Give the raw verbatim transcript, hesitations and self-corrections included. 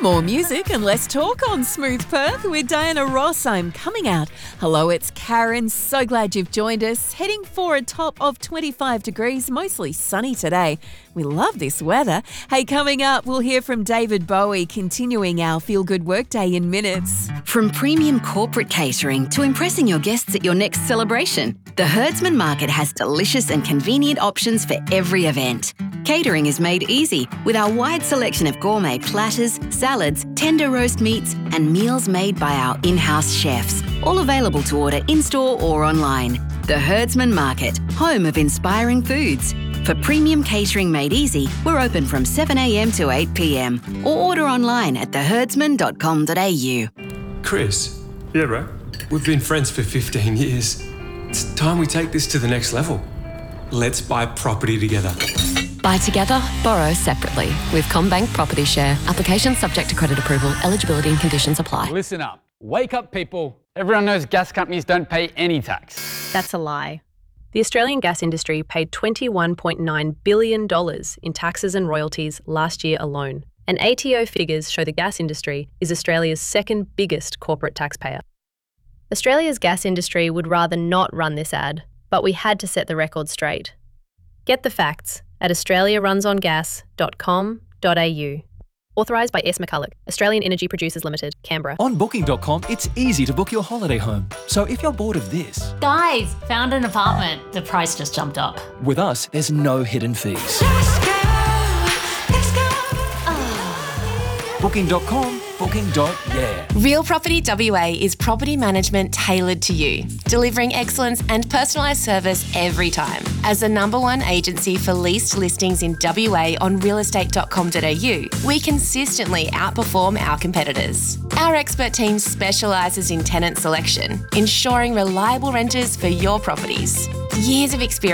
More music and less talk on Smooth Perth with Diana Ross. I'm coming out. Hello, it's Karen. So glad you've joined us. Heading for a top of twenty-five degrees, mostly sunny today. We love this weather. Hey, coming up, we'll hear from David Bowie, continuing our Feel Good Workday in minutes. From premium corporate catering to impressing your guests at your next celebration, the Herdsman Market has delicious and convenient options for every event. Catering is made easy with our wide selection of gourmet platters, salads, tender roast meats, and meals made by our in-house chefs, all available to order in-store or online. The Herdsman Market, home of inspiring foods. For premium catering made easy, we're open from seven a.m. to eight p.m. or order online at the herdsman dot com dot a u. Chris, Yeah, bro. we've been friends for fifteen years. It's time we take this to the next level. Let's buy property together. Buy together, borrow separately with CommBank Property Share. Application subject to credit approval. Eligibility and conditions apply. Listen up. Wake up, people. Everyone knows gas companies don't pay any tax. That's a lie. The Australian gas industry paid twenty-one point nine billion dollars in taxes and royalties last year alone. And A T O figures show the gas industry is Australia's second biggest corporate taxpayer. Australia's gas industry would rather not run this ad, but we had to set the record straight. Get the facts at australia runs on gas dot com dot a u. Authorised by S. McCulloch, Australian Energy Producers Limited, Canberra. On booking dot com, it's easy to book your holiday home. So if you're bored of this, Guys, found an apartment. The price just jumped up. with us, there's no hidden fees. booking dot com, booking dot yeah. Real Property W A is property management tailored to you, delivering excellence and personalised service every time. As the number one agency for leased listings in W A on real estate dot com dot a u, we consistently outperform our competitors. Our expert team specialises in tenant selection, ensuring reliable renters for your properties. Years of experience